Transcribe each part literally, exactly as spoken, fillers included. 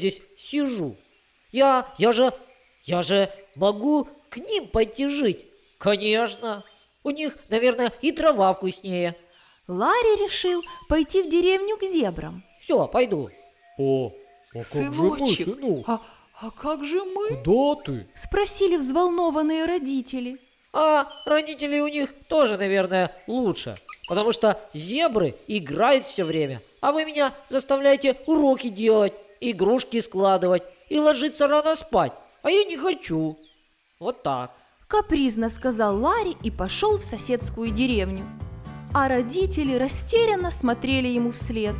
здесь сижу? Я, я же, я же могу к ним пойти жить. Конечно, у них, наверное, и трава вкуснее. Ларри решил пойти в деревню к зебрам. Все, пойду. О, а как Сыночек, же мы, сынок? а, а как же мы? Куда ты? Спросили взволнованные родители. А родители у них тоже, наверное, лучше. Потому что зебры играют все время, а вы меня заставляете уроки делать, игрушки складывать и ложиться рано спать. А я не хочу. Вот так. Капризно сказал Ларри и пошел в соседскую деревню. А родители растерянно смотрели ему вслед.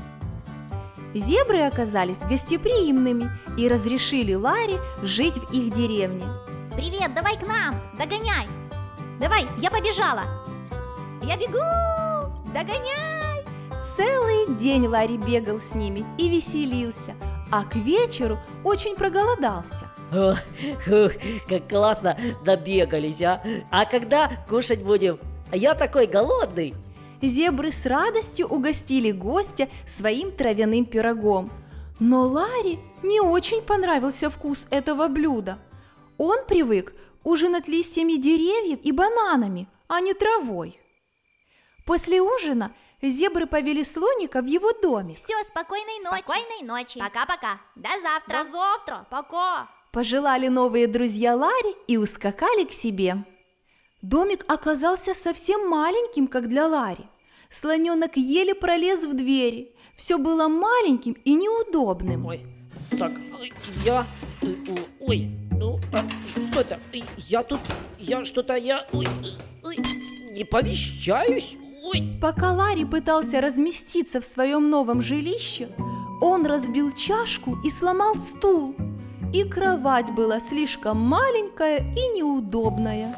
Зебры оказались гостеприимными и разрешили Ларри жить в их деревне. Привет, давай к нам, догоняй. Давай, я побежала. Я бегу, догоняй. Целый день Ларри бегал с ними и веселился, а к вечеру очень проголодался. Ох, ух, как классно добегались, а! А когда кушать будем? Я такой голодный. Зебры с радостью угостили гостя своим травяным пирогом. Но Ларри не очень понравился вкус этого блюда. Он привык ужинать листьями деревьев и бананами, а не травой. После ужина зебры повели слоника в его домик. Все, спокойной ночи. Спокойной ночи. Пока-пока. До завтра. До завтра. Пока. Пожелали новые друзья Ларри и ускакали к себе. Домик оказался совсем маленьким, как для Ларри. Слоненок еле пролез в двери. Все было маленьким и неудобным. Ой, так, я... Ой, ну, а что это? Я тут... Я что-то... Я... Ой, ой, не помещаюсь. Ой. Пока Ларри пытался разместиться в своем новом жилище, он разбил чашку и сломал стул. И кровать была слишком маленькая и неудобная.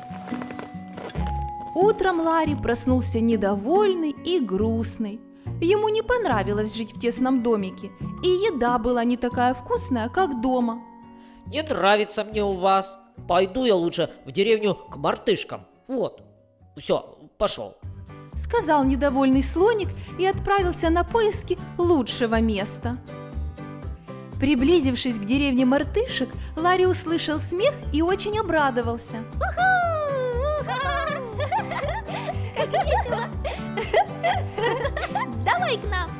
Утром Ларри проснулся недовольный и грустный. Ему не понравилось жить в тесном домике, и еда была не такая вкусная, как дома. Не нравится мне у вас. Пойду я лучше в деревню к мартышкам. Вот. Все, пошел. Сказал недовольный слоник и отправился на поиски лучшего места. Приблизившись к деревне мартышек, Ларри услышал смех и очень обрадовался. Как весело. Давай к нам.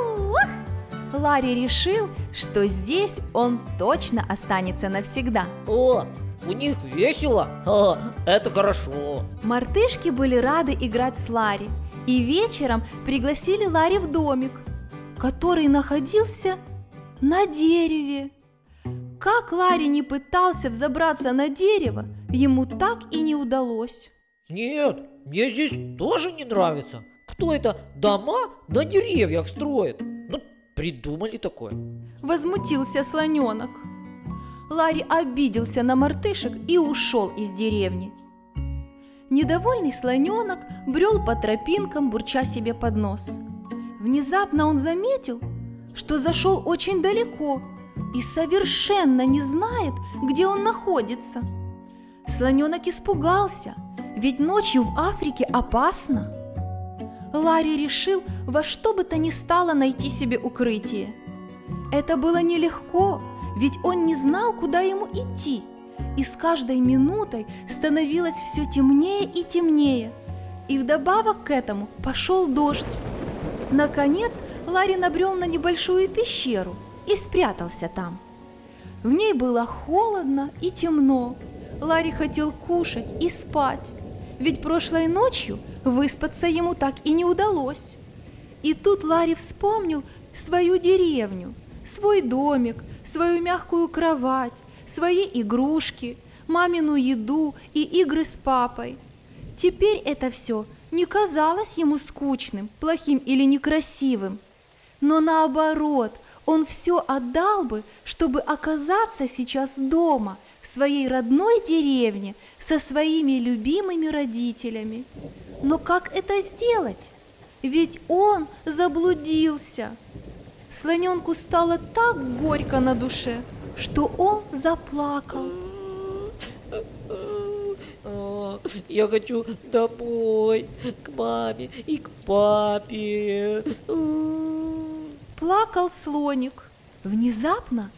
Ларри решил, что здесь он точно останется навсегда. О, у них весело. А, это хорошо. Мартышки были рады играть с Ларри и вечером пригласили Ларри в домик, который находился на дереве. Как Ларри не пытался взобраться на дерево, ему так и не удалось. Нет, мне здесь тоже не нравится. Кто это дома на деревьях строит? Ну, придумали такое. Возмутился слоненок. Ларри обиделся на мартышек и ушел из деревни. Недовольный слоненок брел по тропинкам, бурча себе под нос. Внезапно он заметил, что зашел очень далеко и совершенно не знает, где он находится. Слоненок испугался, ведь ночью в Африке опасно. Ларри решил во что бы то ни стало найти себе укрытие. Это было нелегко, ведь он не знал, куда ему идти, и с каждой минутой становилось все темнее и темнее, и вдобавок к этому пошел дождь. Наконец Ларри набрел на небольшую пещеру и спрятался там. В ней было холодно и темно. Ларри хотел кушать и спать, ведь прошлой ночью выспаться ему так и не удалось. И тут Ларри вспомнил свою деревню, свой домик, свою мягкую кровать, свои игрушки, мамину еду и игры с папой. Теперь это все не казалось ему скучным, плохим или некрасивым, но наоборот, он все отдал бы, чтобы оказаться сейчас дома, в своей родной деревне, со своими любимыми родителями. Но как это сделать? Ведь он заблудился. Слоненку стало так горько на душе, что он заплакал. Я хочу домой, к маме и к папе. Плакал слоник. Внезапно